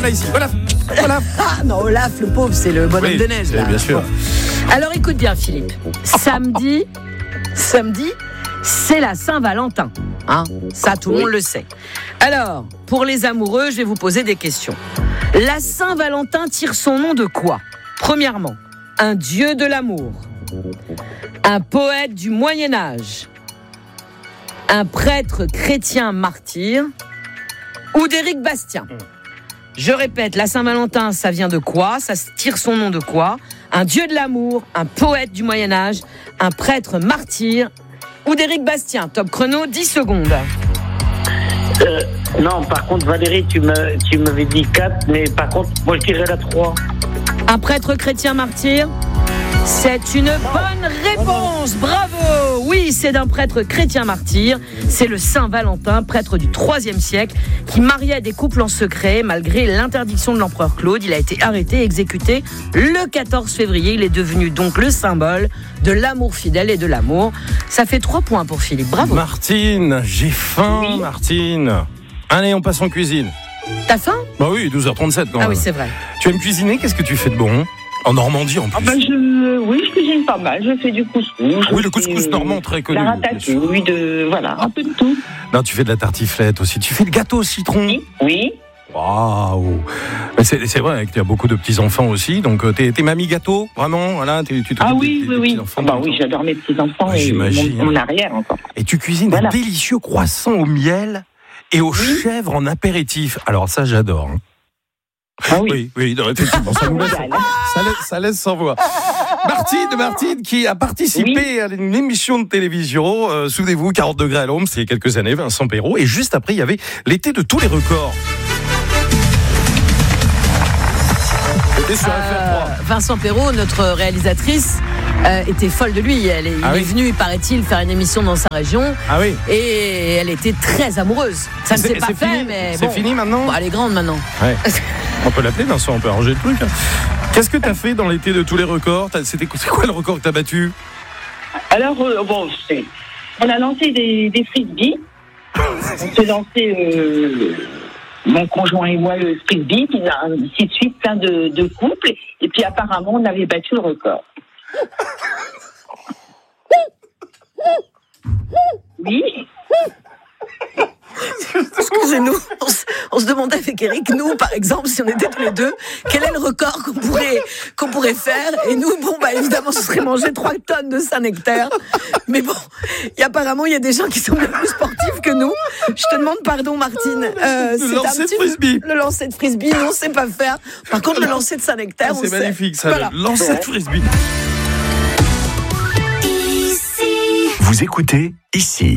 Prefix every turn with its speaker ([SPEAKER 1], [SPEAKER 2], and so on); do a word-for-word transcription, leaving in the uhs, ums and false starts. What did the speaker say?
[SPEAKER 1] voilà ici. Voilà. Voilà.
[SPEAKER 2] Ah non, Olaf, le pauvre, c'est le bonhomme
[SPEAKER 1] Oui,
[SPEAKER 2] de neige. Là.
[SPEAKER 1] bien sûr.
[SPEAKER 2] Bon. Alors écoute bien, Philippe. Samedi, samedi, c'est la Saint-Valentin. Hein, ça, tout le
[SPEAKER 3] Oui.
[SPEAKER 2] monde le sait. Alors, pour les amoureux, je vais vous poser des questions. La Saint-Valentin tire son nom de quoi ? Premièrement, un dieu de l'amour, un poète du Moyen-Âge, un prêtre chrétien martyr ou d'Éric Bastien. Je répète, la Saint-Valentin, ça vient de quoi ? Ça tire son nom de quoi ? Un dieu de l'amour, un poète du Moyen-Âge, un prêtre martyr ou d'Éric Bastien. Top chrono, dix secondes.
[SPEAKER 3] Euh, non, par contre, Valérie, tu, me, tu m'avais dit quatre, mais par contre, moi, je dirais la trois.
[SPEAKER 2] Un prêtre chrétien martyr ? C'est une bonne réponse, bravo. Oui, c'est d'un prêtre chrétien martyr. C'est le Saint Valentin, prêtre du troisième siècle, qui mariait des couples en secret malgré l'interdiction de l'empereur Claude. Il a été arrêté et exécuté le quatorze février. Il est devenu donc le symbole de l'amour fidèle et de l'amour. Ça fait trois points pour Philippe, bravo.
[SPEAKER 1] Martine, j'ai faim,
[SPEAKER 3] Oui.
[SPEAKER 1] Martine. Allez, on passe en cuisine.
[SPEAKER 2] T'as faim ?
[SPEAKER 1] Bah oui, douze heures trente-sept quand même.
[SPEAKER 2] Ah oui, c'est vrai.
[SPEAKER 1] Tu aimes cuisiner ? Qu'est-ce que tu fais de bon ? En Normandie en plus.
[SPEAKER 3] Ah ben je, oui, je cuisine pas mal. Je fais du couscous.
[SPEAKER 1] Oui,
[SPEAKER 3] je
[SPEAKER 1] le couscous
[SPEAKER 3] fais,
[SPEAKER 1] normand très connu.
[SPEAKER 3] La
[SPEAKER 1] bien sûr.
[SPEAKER 3] ratatouille, de voilà, un peu de tout.
[SPEAKER 1] Non, tu fais de la tartiflette aussi. Tu fais le gâteau au citron.
[SPEAKER 3] Oui, oui.
[SPEAKER 1] Waouh. Mais c'est, c'est vrai que tu as beaucoup de petits-enfants aussi. Donc, euh, t'es, t'es mamie gâteau, vraiment voilà, t'es, tu t'occupes
[SPEAKER 3] Ah
[SPEAKER 1] des-
[SPEAKER 3] oui,
[SPEAKER 1] des-
[SPEAKER 3] oui,
[SPEAKER 1] des
[SPEAKER 3] oui.
[SPEAKER 1] petits-enfants,
[SPEAKER 3] Ah bah
[SPEAKER 1] tout le
[SPEAKER 3] oui,
[SPEAKER 1] temps.
[SPEAKER 3] j'adore mes petits enfants
[SPEAKER 1] Ouais,
[SPEAKER 3] et
[SPEAKER 1] j'imagine.
[SPEAKER 3] mon, mon arrière encore.
[SPEAKER 1] Et tu cuisines
[SPEAKER 3] Voilà.
[SPEAKER 1] des délicieux croissants au miel et aux chèvres en apéritif. Alors ça, j'adore. hein.
[SPEAKER 3] Ah oui.
[SPEAKER 1] Oui, oui, non, effectivement, ça, nous laisse, ça, laisse, ça laisse sans voix. Martine, Martine, qui a participé
[SPEAKER 3] Oui.
[SPEAKER 1] à une émission de télévision, euh, souvenez-vous, quarante degrés à l'ombre, c'est il y a quelques années, Vincent Perrault, et juste après, il y avait l'été de tous les records. C'était sur F R trois.
[SPEAKER 2] Vincent Perrault, notre réalisatrice, euh, était folle de lui. Elle est,
[SPEAKER 1] Ah
[SPEAKER 2] il
[SPEAKER 1] oui.
[SPEAKER 2] est venu, paraît-il, faire une émission dans sa région.
[SPEAKER 1] Ah oui.
[SPEAKER 2] Et elle était très amoureuse. Ça ne
[SPEAKER 1] C'est-
[SPEAKER 2] s'est pas
[SPEAKER 1] c'est
[SPEAKER 2] fait,
[SPEAKER 1] fini
[SPEAKER 2] mais
[SPEAKER 1] C'est
[SPEAKER 2] bon.
[SPEAKER 1] fini maintenant
[SPEAKER 2] Bon, elle est grande maintenant.
[SPEAKER 1] Ouais. On peut l'appeler Vincent, on peut arranger le truc. hein. Qu'est-ce que t'as fait dans l'été de tous les records T'as- C'était c'est quoi le record que t'as battu
[SPEAKER 3] Alors, euh, bon, c'est, on a lancé des, des frisbees. On s'est lancé, euh, mon conjoint et moi, le frisbee, puis là, ainsi de suite, plein de, de couples. Et puis, apparemment, on avait battu le record. Oui.
[SPEAKER 2] Excusez-nous, on se, on se demandait avec Eric, nous, par exemple, si on était tous les deux, quel est le record qu'on pourrait, qu'on pourrait faire. Et nous, bon, bah, évidemment, ce serait manger trois tonnes de Saint-Nectaire. Mais bon, y a, apparemment, il y a des gens qui sont bien plus sportifs que nous. Je te demande pardon, Martine. Euh,
[SPEAKER 1] Le
[SPEAKER 2] c'est
[SPEAKER 1] lancer
[SPEAKER 2] un
[SPEAKER 1] de frisbee.
[SPEAKER 2] Le lancer de frisbee, non, c'est pas faire. Par contre, le lancer de Saint-Nectaire, on
[SPEAKER 1] C'est
[SPEAKER 2] sait.
[SPEAKER 1] magnifique ça,
[SPEAKER 2] Voilà.
[SPEAKER 1] le lancer de frisbee.
[SPEAKER 4] Vous écoutez ici.